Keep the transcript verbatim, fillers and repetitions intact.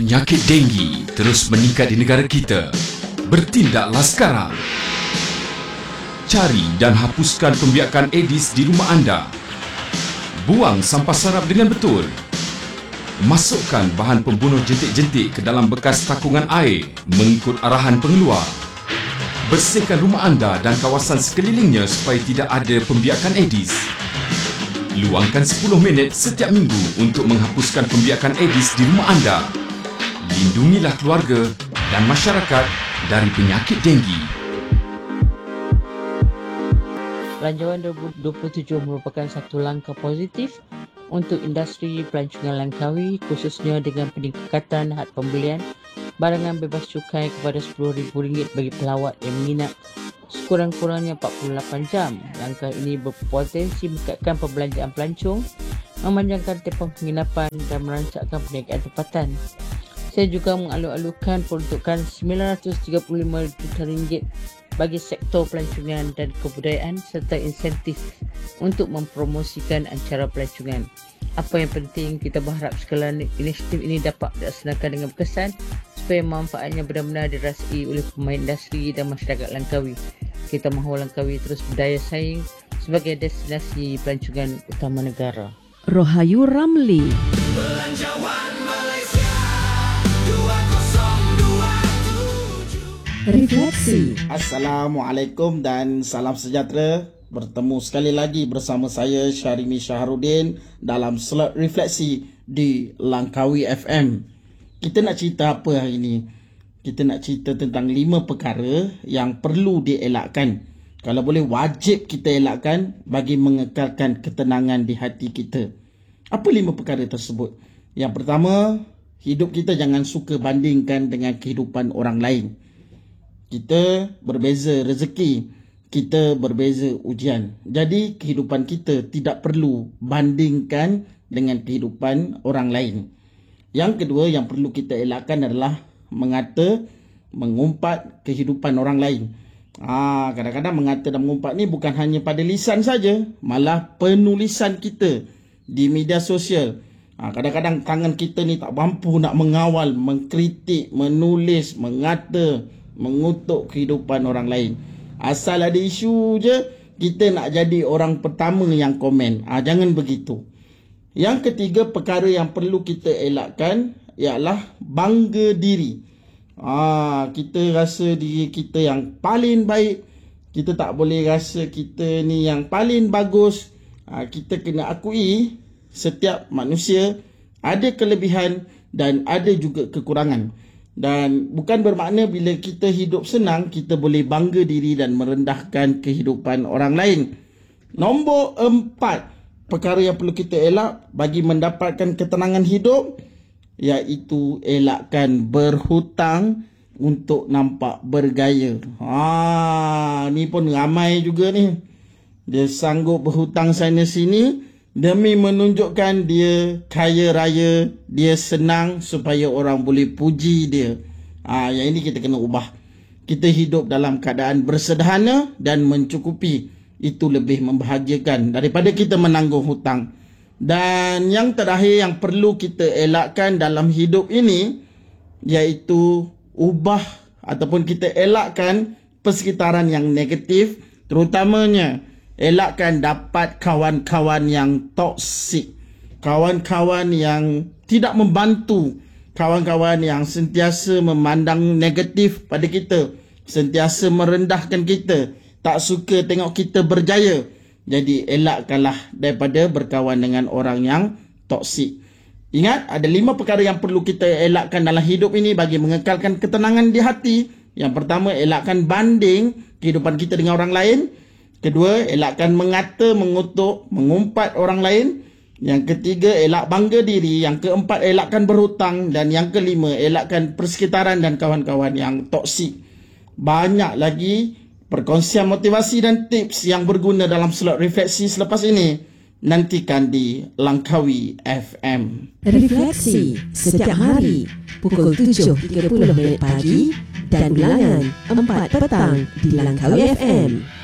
Penyakit denggi terus meningkat di negara kita. Bertindaklah sekarang. Cari dan hapuskan pembiakan Aedes di rumah anda. Buang sampah sarap dengan betul. Masukkan bahan pembunuh jentik-jentik ke dalam bekas takungan air mengikut arahan pengeluar. Bersihkan rumah anda dan kawasan sekelilingnya supaya tidak ada pembiakan Aedes. Luangkan sepuluh minit setiap minggu untuk menghapuskan pembiakan Aedes di rumah anda. Lindungilah keluarga dan masyarakat dari penyakit denggi. Pelancongan dua ribu dua puluh tujuh merupakan satu langkah positif untuk industri pelancongan Langkawi, khususnya dengan peningkatan had pembelian barangan bebas cukai kepada sepuluh ribu ringgit bagi pelawat yang minat sekurang-kurangnya empat puluh lapan jam. Langkah ini berpotensi meningkatkan perbelanjaan pelancong, memanjangkan tempoh penginapan dan merancangkan perniagaan tempatan. Saya juga mengalu-alukan peruntukan sembilan ratus tiga puluh lima juta ringgit bagi sektor pelancongan dan kebudayaan serta insentif untuk mempromosikan acara pelancongan. Apa yang penting, kita berharap segala inisiatif ini dapat dilaksanakan dengan berkesan supaya manfaatnya benar-benar dirasai oleh pemain industri dan masyarakat Langkawi. Kita mahu Langkawi terus berdaya saing sebagai destinasi pelancongan utama negara. Rohayu Ramli. Belanjawan Malaysia dua kosong dua tujuh. Refleksi. Assalamualaikum dan salam sejahtera. Bertemu sekali lagi bersama saya Syarimi Syahrudin dalam slot refleksi di Langkawi F M. Kita nak cerita apa hari ini? Kita nak cerita tentang lima perkara yang perlu dielakkan. Kalau boleh wajib kita elakkan bagi mengekalkan ketenangan di hati kita. Apa lima perkara tersebut? Yang pertama, hidup kita jangan suka bandingkan dengan kehidupan orang lain. Kita berbeza rezeki, kita berbeza ujian. Jadi kehidupan kita tidak perlu bandingkan dengan kehidupan orang lain. Yang kedua yang perlu kita elakkan adalah mengata, mengumpat kehidupan orang lain. Ah, kadang-kadang mengata dan mengumpat ni bukan hanya pada lisan saja, malah penulisan kita di media sosial. Ah, kadang-kadang tangan kita ni tak mampu nak mengawal, mengkritik, menulis, mengata, mengutuk kehidupan orang lain. Asal ada isu je, kita nak jadi orang pertama yang komen. Ah, jangan begitu. Yang ketiga perkara yang perlu kita elakkan ialah bangga diri. Ah, kita rasa diri kita yang paling baik. Kita tak boleh rasa kita ni yang paling bagus. Ah, kita kena akui setiap manusia ada kelebihan dan ada juga kekurangan. Dan bukan bermakna bila kita hidup senang, kita boleh bangga diri dan merendahkan kehidupan orang lain. Nombor empat, perkara yang perlu kita elak bagi mendapatkan ketenangan hidup, iaitu elakkan berhutang untuk nampak bergaya. Ha, ni pun ramai juga ni. Dia sanggup berhutang sana sini demi menunjukkan dia kaya raya, dia senang supaya orang boleh puji dia. Ah, yang ini kita kena ubah. Kita hidup dalam keadaan bersederhana dan mencukupi. Itu lebih membahagiakan daripada kita menanggung hutang. Dan yang terakhir yang perlu kita elakkan dalam hidup ini, iaitu ubah ataupun kita elakkan persekitaran yang negatif, terutamanya elakkan dapat kawan-kawan yang toksik, kawan-kawan yang tidak membantu, kawan-kawan yang sentiasa memandang negatif pada kita, sentiasa merendahkan kita, tak suka tengok kita berjaya. Jadi elakkanlah daripada berkawan dengan orang yang toksik. Ingat, ada lima perkara yang perlu kita elakkan dalam hidup ini bagi mengekalkan ketenangan di hati. Yang pertama, elakkan banding kehidupan kita dengan orang lain. Kedua, elakkan mengata, mengutuk, mengumpat orang lain. Yang ketiga, elak bangga diri. Yang keempat, elakkan berhutang. Dan yang kelima, elakkan persekitaran dan kawan-kawan yang toksik. Banyak lagi perkongsian motivasi dan tips yang berguna dalam slot refleksi selepas ini. Nantikan di Langkawi F M. Refleksi setiap hari pukul tujuh tiga puluh minit pagi dan ulangan empat petang di Langkawi F M.